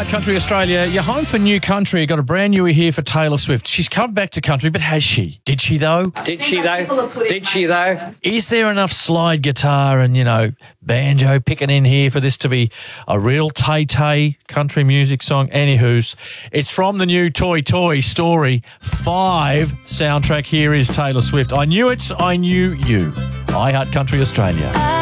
Out Country Australia. You're home for new country. Got a brand newie here for Taylor Swift. She's come back to country, but has she? Did she though? Did she though? Is there enough slide guitar and, banjo picking in here for this to be a real Tay-Tay country music song? Anywho's, it's from the new Toy Story 5 soundtrack. Here is Taylor Swift. I knew it, I knew you. I Heart Country Australia.